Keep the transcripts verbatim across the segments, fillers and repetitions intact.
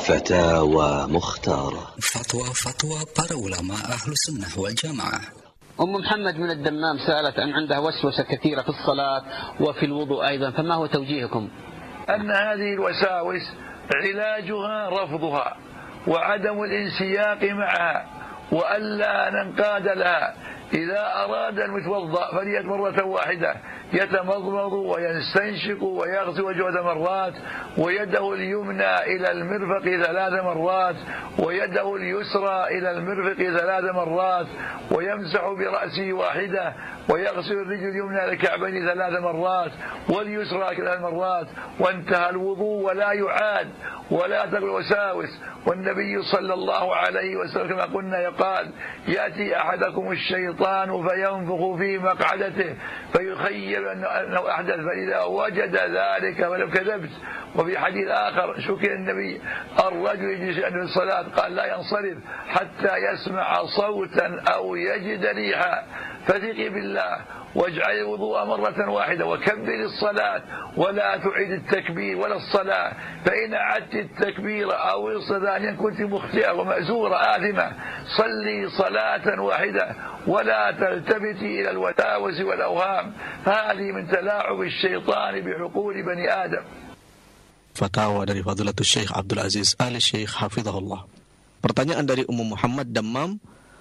فتاوى مختارة. فتوى فتوى para ulama أهل السنة والجماعة. أم محمد من الدمام سألت أن عندها وسوسة كثيرة في الصلاة وفي الوضوء أيضا، فما هو توجيهكم؟ أن هذه الوساوس علاجها رفضها وعدم الانسياق معها وألا ننقاد لها. إذا أراد المتوضأ فليت مرة واحدة يتمضمض ويستنشق ويغسل وجهه مرات، ويده اليمنى إلى المرفق ثلاث مرات، ويده اليسرى إلى المرفق ثلاث مرات، ويمسح برأسه واحدة، ويغسل الرجل اليمنى الكعبين ثلاث مرات واليسرى ثلاث مرات، وانتهى الوضوء ولا يعاد ولا تقل وساوس. والنبي صلى الله عليه وسلم كما قلنا يقال: يأتي أحدكم الشيطان فينفخ في مقعدته فيخيل أنه أحدث، فإذا وجد ذلك فلو كذبت. وفي حديث آخر شكي النبي: الرجل يجلس عند الصلاة قال لا ينصرف حتى يسمع صوتا أو يجد ريحا. فثقي بالله واجعل الوضوء مرة واحدة وكبر الصلاة ولا تعيد التكبير ولا الصلاة، فإن أعدت التكبير أو الصلاة كنت مخطئة ومأزورة آثمة. صلي صلاة واحدة ولا تلتفتي إلى الوساوس والأوهام، هذه من تلاعب الشيطان بعقول بني آدم. Fatwa dari Fadilatul Syekh Abdul Aziz Ali Syekh Hafizahullah. Pertanyaan dari Ummu Muhammad Dammam.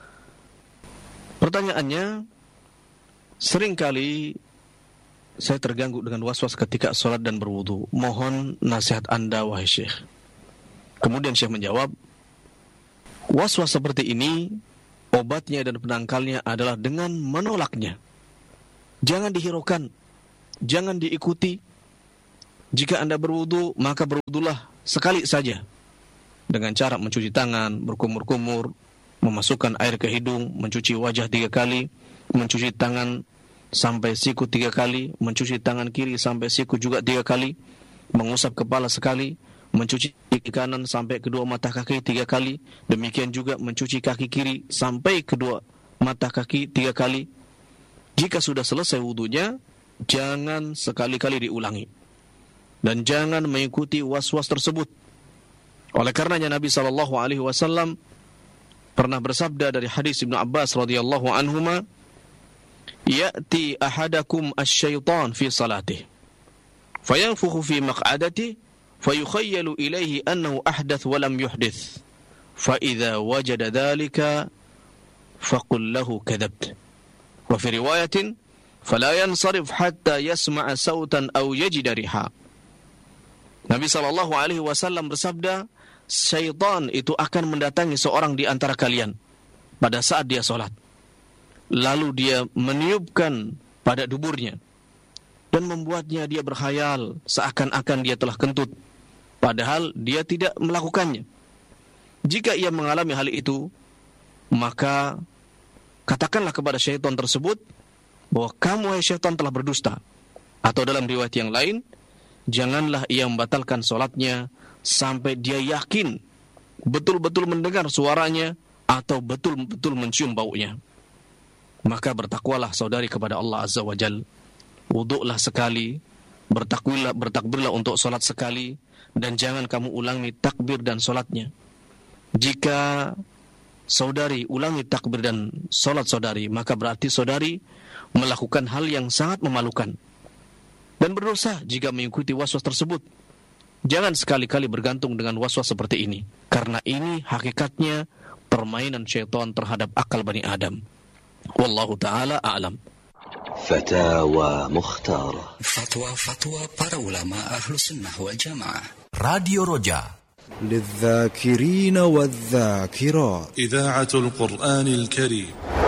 Pertanyaannya, seringkali saya terganggu dengan waswas ketika sholat dan berwudu. Mohon nasihat Anda wahai Syekh. Kemudian Syekh menjawab, waswas seperti ini obatnya dan penangkalnya adalah dengan menolaknya. Jangan dihiraukan, jangan diikuti. Jika Anda berwudu, maka berwudulah sekali saja dengan cara mencuci tangan, berkumur-kumur, memasukkan air ke hidung, mencuci wajah tiga kali, mencuci tangan sampai siku tiga kali, mencuci tangan kiri sampai siku juga tiga kali, mengusap kepala sekali, mencuci kaki kanan sampai kedua mata kaki tiga kali, demikian juga mencuci kaki kiri sampai kedua mata kaki tiga kali. Jika sudah selesai wudunya, jangan sekali-kali diulangi dan jangan mengikuti was-was tersebut. Oleh karenanya Nabi sallallahu alaihi wasallam pernah bersabda dari hadis Ibnu Abbas radhiyallahu anhuma, ya'ti ahadakum asy-syaitan fi salatihi fayanfukhu fi maq'adatihi fayukhayyalu ilayhi annahu ahdath wa lam yuhdith fa idza wajada dhalika faqul lahu kadhabt wa fi riwayatin fala yansarif hatta yasma'a sautan aw yajida riha. Nabi sallallahu alaihi wasallam bersabda, syaitan itu akan mendatangi seorang di antara kalian pada saat dia sholat. Lalu dia meniupkan pada duburnya dan membuatnya dia berkhayal seakan-akan dia telah kentut, padahal dia tidak melakukannya. Jika ia mengalami hal itu, maka katakanlah kepada syaitan tersebut bahwa kamu wahai syaitan telah berdusta. Atau dalam riwayat yang lain, janganlah ia membatalkan sholatnya sampai dia yakin betul-betul mendengar suaranya atau betul-betul mencium baunya. Maka bertakwalah saudari kepada Allah Azza wa Jal. Wuduklah sekali, bertakbirlah, bertakbirlah untuk sholat sekali, dan jangan kamu ulangi takbir dan sholatnya. Jika saudari ulangi takbir dan sholat saudari, maka berarti saudari melakukan hal yang sangat memalukan dan berdosa jika mengikuti waswas tersebut. Jangan sekali-kali bergantung dengan waswas seperti ini, karena ini hakikatnya permainan syaitan terhadap akal Bani Adam. Wallahu ta'ala a'lam. Fatawa Mukhtara. Fatwa-fatwa para ulama ahlu sunnah wal jamaah. Radio Roja. للذاكرين والذاكرات. إذاعة القرآن الكريم.